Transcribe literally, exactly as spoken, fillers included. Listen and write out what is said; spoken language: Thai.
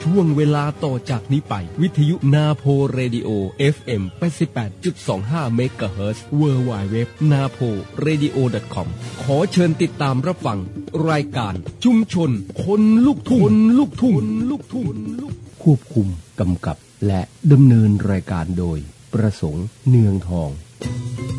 ช่วงเวลาต่อจากนี้ไปวิทยุนาโพเรดิโอ เอฟ เอ็ม แปดสิบแปดจุดสองห้า เมกะเฮิรตซ์ ดับเบิลยู ดับเบิลยู ดับเบิลยู ดอท นาโพเรดิโอ ดอท คอม ขอเชิญติดตามรับฟังรายการชุมชนคนลูกทุ่งคนลูกทุ่งลูกทุ่งควบคุมกำกับและดำเนินรายการโดยประสงค์เนืองทอง